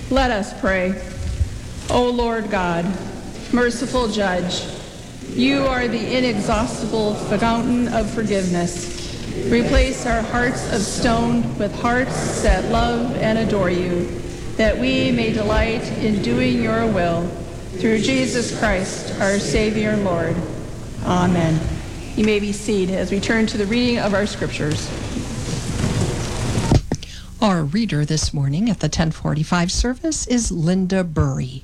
Let us pray. O Lord God, merciful Judge, you are the inexhaustible fountain of forgiveness. Replace our hearts of stone with hearts that love and adore you, that we may delight in doing your will. Through Jesus Christ, our Savior and Lord. Amen. You may be seated as we turn to the reading of our scriptures. Our reader this morning at the 1045 service is Linda Burry.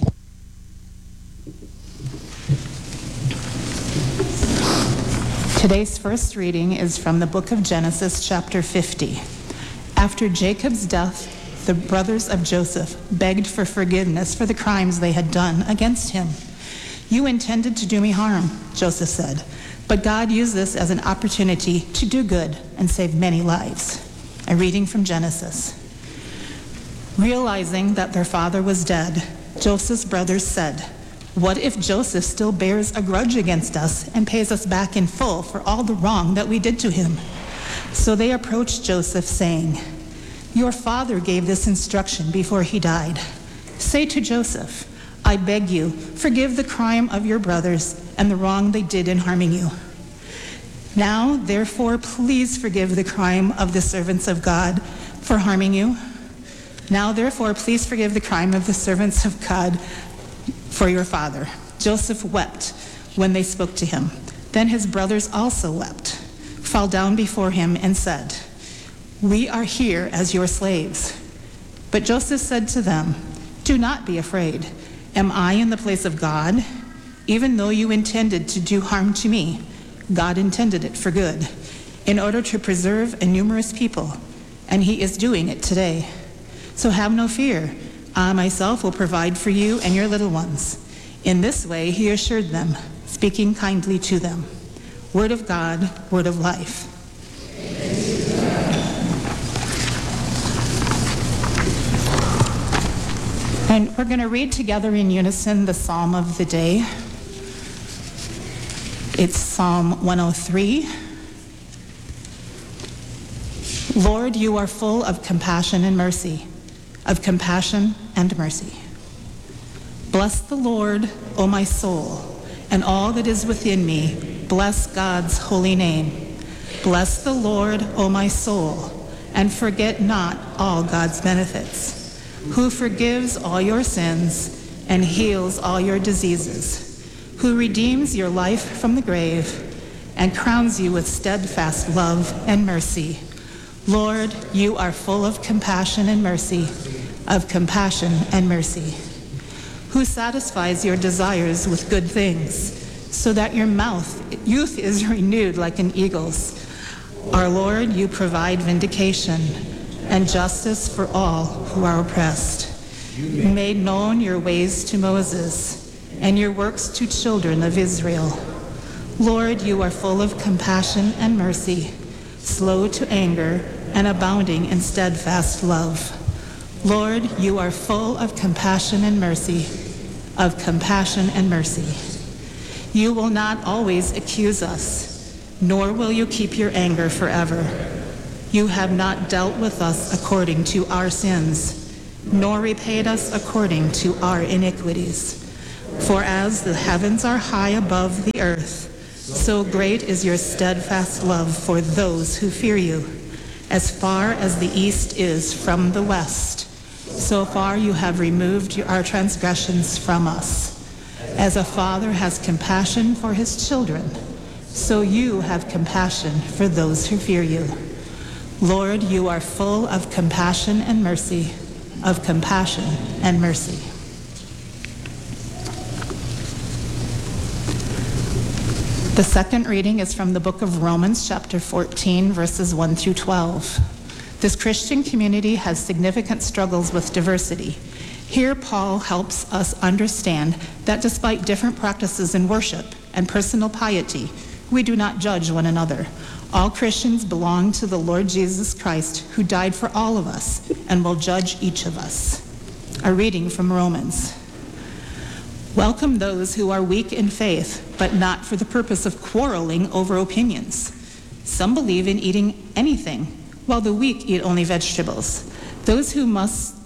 Today's first reading is from the book of Genesis, chapter 50. After Jacob's death, the brothers of Joseph begged for forgiveness for the crimes they had done against him. You intended to do me harm, Joseph said, but God used this as an opportunity to do good and save many lives. A reading from Genesis. Realizing that their father was dead, Joseph's brothers said, "What if Joseph still bears a grudge against us and pays us back in full for all the wrong that we did to him?" So they approached Joseph, saying, "Your father gave this instruction before he died. Say to Joseph, I beg you, forgive the crime of your brothers and the wrong they did in harming you. Now, therefore, please forgive the crime of the servants of God for harming you. Now, therefore, please forgive the crime of the servants of God for your father." Joseph wept when they spoke to him. Then his brothers also wept, fell down before him, and said, "We are here as your slaves." But Joseph said to them, "Do not be afraid. Am I in the place of God? Even though you intended to do harm to me, God intended it for good, in order to preserve a numerous people, and he is doing it today. So have no fear. I myself will provide for you and your little ones." In this way he assured them, speaking kindly to them. Word of God, word of life. And we're going to read together in unison the Psalm of the day. It's Psalm 103. Lord, you are full of compassion and mercy, of compassion and mercy. Bless the Lord, O my soul, and all that is within me. Bless God's holy name. Bless the Lord, O my soul, and forget not all God's benefits, who forgives all your sins and heals all your diseases, who redeems your life from the grave and crowns you with steadfast love and mercy. Lord, you are full of compassion and mercy, of compassion and mercy, who satisfies your desires with good things, so that your youth is renewed like an eagle's. Our Lord, you provide vindication and justice for all who are oppressed. You made known your ways to Moses, and your works to children of Israel. Lord, you are full of compassion and mercy, slow to anger, and abounding in steadfast love. Lord, you are full of compassion and mercy, of compassion and mercy. You will not always accuse us, nor will you keep your anger forever. You have not dealt with us according to our sins, nor repaid us according to our iniquities. For as the heavens are high above the earth, so great is your steadfast love for those who fear you. As far as the east is from the west, so far you have removed our transgressions from us. As a father has compassion for his children, so you have compassion for those who fear you. Lord, you are full of compassion and mercy, of compassion and mercy. The second reading is from the book of Romans, chapter 14, verses 1 through 12. This Christian community has significant struggles with diversity. Here, Paul helps us understand that despite different practices in worship and personal piety, we do not judge one another. All Christians belong to the Lord Jesus Christ, who died for all of us and will judge each of us. A reading from Romans. Welcome those who are weak in faith, but not for the purpose of quarreling over opinions. Some believe in eating anything, while the weak eat only vegetables. Those who must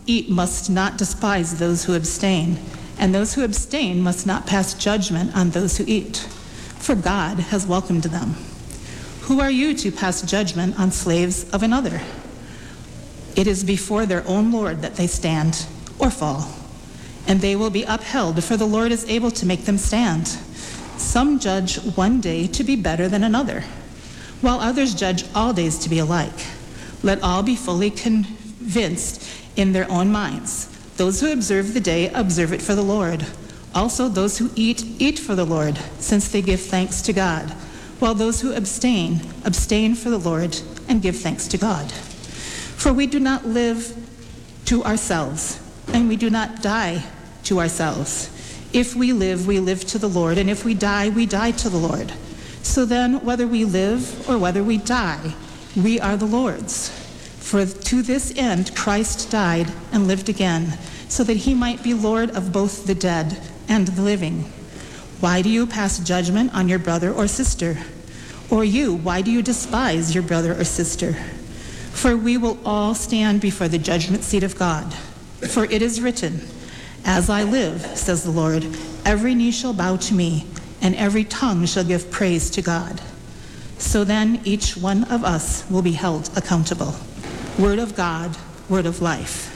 eat must not despise those who abstain, and those who abstain must not pass judgment on those who eat, for God has welcomed them. Who are you to pass judgment on slaves of another? It is before their own Lord that they stand or fall, and they will be upheld, for the Lord is able to make them stand. Some judge one day to be better than another, while others judge all days to be alike. Let all be fully convinced in their own minds. Those who observe the day observe it for the Lord. Also those who eat, eat for the Lord, since they give thanks to God, while those who abstain, abstain for the Lord and give thanks to God. For we do not live to ourselves, and we do not die to ourselves. If we live to the Lord, and if we die to the Lord. So then, whether we live or whether we die, we are the Lord's. For to this end Christ died and lived again, so that he might be Lord of both the dead and the living. Why do you pass judgment on your brother or sister? Or you, why do you despise your brother or sister? For we will all stand before the judgment seat of God. For it is written, "As I live, says the Lord, every knee shall bow to me, and every tongue shall give praise to God." So then each one of us will be held accountable. Word of God, word of life.